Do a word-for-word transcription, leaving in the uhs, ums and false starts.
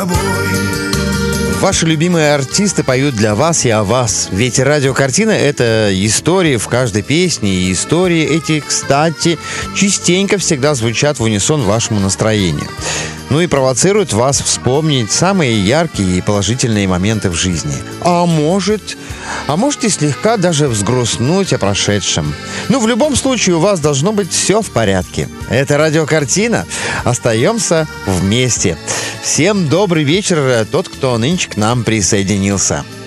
Ваши любимые артисты поют для вас и о вас. Ведь радиокартина — это истории в каждой песне. И истории эти, кстати, частенько всегда звучат в унисон вашему настроению. Ну и провоцируют вас вспомнить самые яркие и положительные моменты в жизни. А может, а может и слегка даже взгрустнуть о прошедшем. Ну, в любом случае, у вас должно быть все в порядке. Это радиокартина. Остаемся вместе. Всем добрый вечер, тот, кто нынче к нам присоединился.